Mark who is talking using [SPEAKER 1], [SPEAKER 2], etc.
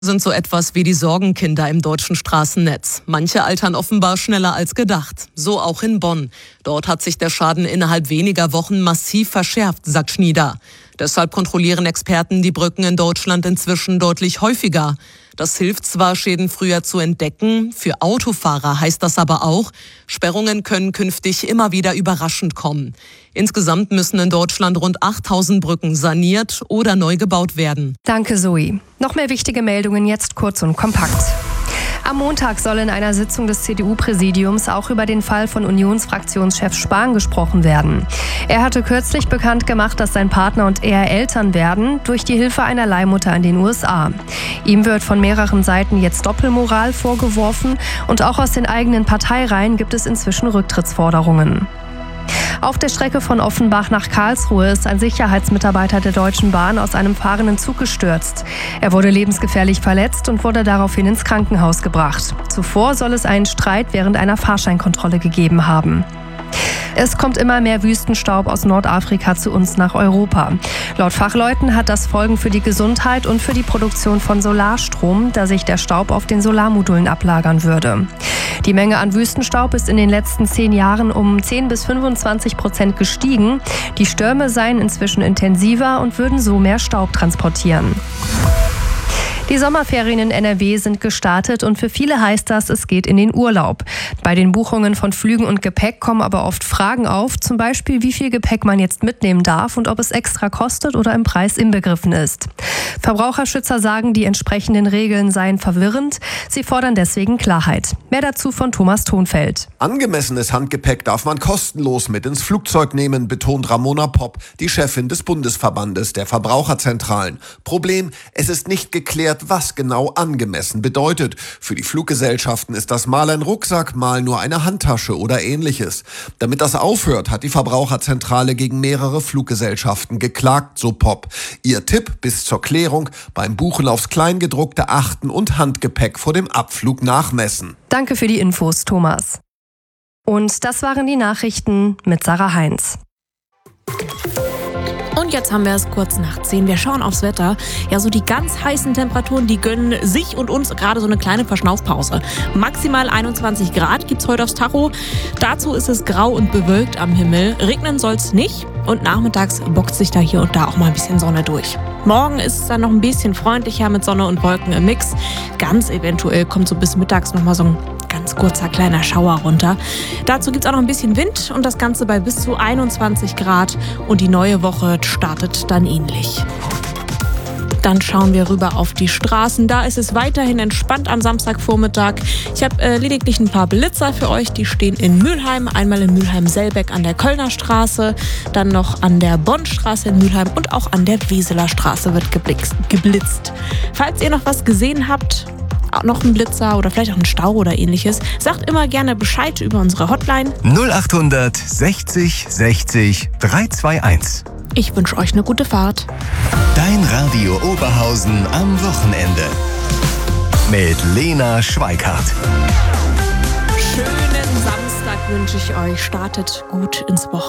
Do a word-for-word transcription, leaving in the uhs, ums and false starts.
[SPEAKER 1] Sind so etwas wie die Sorgenkinder im deutschen Straßennetz. Manche altern offenbar schneller als gedacht. So auch in Bonn. Dort hat sich der Schaden innerhalb weniger Wochen massiv verschärft, sagt Schnieder. Deshalb kontrollieren Experten die Brücken in Deutschland inzwischen deutlich häufiger. Das hilft zwar, Schäden früher zu entdecken. Für Autofahrer heißt das aber auch, Sperrungen können künftig immer wieder überraschend kommen. Insgesamt müssen in Deutschland rund achttausend Brücken saniert oder neu gebaut werden.
[SPEAKER 2] Danke, Zoe. Noch mehr wichtige Meldungen jetzt kurz und kompakt. Am Montag soll in einer Sitzung des C D U-Präsidiums auch über den Fall von Unionsfraktionschef Spahn gesprochen werden. Er hatte kürzlich bekannt gemacht, dass sein Partner und er Eltern werden durch die Hilfe einer Leihmutter in den U S A. Ihm wird von mehreren Seiten jetzt Doppelmoral vorgeworfen und auch aus den eigenen Parteireihen gibt es inzwischen Rücktrittsforderungen. Auf der Strecke von Offenbach nach Karlsruhe ist ein Sicherheitsmitarbeiter der Deutschen Bahn aus einem fahrenden Zug gestürzt. Er wurde lebensgefährlich verletzt und wurde daraufhin ins Krankenhaus gebracht. Zuvor soll es einen Streit während einer Fahrscheinkontrolle gegeben haben. Es kommt immer mehr Wüstenstaub aus Nordafrika zu uns nach Europa. Laut Fachleuten hat das Folgen für die Gesundheit und für die Produktion von Solarstrom, da sich der Staub auf den Solarmodulen ablagern würde. Die Menge an Wüstenstaub ist in den letzten zehn Jahren um zehn bis fünfundzwanzig Prozent gestiegen. Die Stürme seien inzwischen intensiver und würden so mehr Staub transportieren. Die Sommerferien in N R W sind gestartet und für viele heißt das, es geht in den Urlaub. Bei den Buchungen von Flügen und Gepäck kommen aber oft Fragen auf, zum Beispiel wie viel Gepäck man jetzt mitnehmen darf und ob es extra kostet oder im Preis inbegriffen ist. Verbraucherschützer sagen, die entsprechenden Regeln seien verwirrend. Sie fordern deswegen Klarheit. Mehr dazu von Thomas Thonfeld.
[SPEAKER 3] Angemessenes Handgepäck darf man kostenlos mit ins Flugzeug nehmen, betont Ramona Popp, die Chefin des Bundesverbandes der Verbraucherzentralen. Problem, es ist nicht geklärt, was genau angemessen bedeutet. Für die Fluggesellschaften ist das mal ein Rucksack, mal nur eine Handtasche oder ähnliches. Damit das aufhört, hat die Verbraucherzentrale gegen mehrere Fluggesellschaften geklagt, so Popp. Ihr Tipp bis zur Klärung: beim Buchen aufs Kleingedruckte achten und Handgepäck vor dem Abflug nachmessen.
[SPEAKER 2] Danke für die Infos, Thomas. Und das waren die Nachrichten mit Sarah Heinz.
[SPEAKER 4] Und jetzt haben wir es kurz nach zehn. Wir schauen aufs Wetter. Ja, so die ganz heißen Temperaturen, die gönnen sich und uns gerade so eine kleine Verschnaufpause. Maximal einundzwanzig Grad gibt's heute aufs Tacho. Dazu ist es grau und bewölkt am Himmel. Regnen soll's nicht und nachmittags bockt sich da hier und da auch mal ein bisschen Sonne durch. Morgen ist es dann noch ein bisschen freundlicher mit Sonne und Wolken im Mix. Ganz eventuell kommt so bis mittags noch mal so ein ganz kurzer kleiner Schauer runter. Dazu gibt es auch noch ein bisschen Wind und das Ganze bei bis zu einundzwanzig Grad und die neue Woche startet dann ähnlich. Dann schauen wir rüber auf die Straßen. Da ist es weiterhin entspannt am Samstagvormittag. Ich habe äh, lediglich ein paar Blitzer für euch. Die stehen in Mülheim. Einmal in Mülheim-Selbeck an der Kölner Straße, dann noch an der Bonnstraße in Mülheim und auch an der Weseler Straße wird geblitzt. geblitzt. Falls ihr noch was gesehen habt, noch ein Blitzer oder vielleicht auch ein Stau oder ähnliches, sagt immer gerne Bescheid über unsere Hotline
[SPEAKER 5] null achthundert sechzig sechzig dreihunderteinundzwanzig.
[SPEAKER 4] Ich wünsche euch eine gute Fahrt.
[SPEAKER 5] Dein Radio Oberhausen am Wochenende mit Lena Schweikart.
[SPEAKER 4] Schönen Samstag wünsche ich euch. Startet gut ins Wochenende.